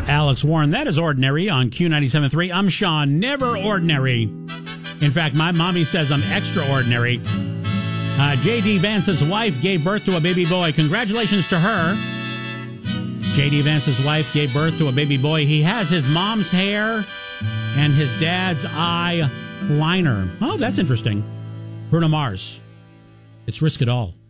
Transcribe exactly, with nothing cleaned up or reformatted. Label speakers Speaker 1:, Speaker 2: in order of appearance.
Speaker 1: Alex Warren, that is Ordinary on Q ninety-seven point three. I'm Sean, never ordinary. In fact, my mommy says I'm extraordinary. Uh, J D. Vance's wife gave birth to a baby boy. Congratulations to her. J D. Vance's wife gave birth to a baby boy. He has his mom's hair and his dad's eye liner. Oh, that's interesting. Bruno Mars. It's Risk It All.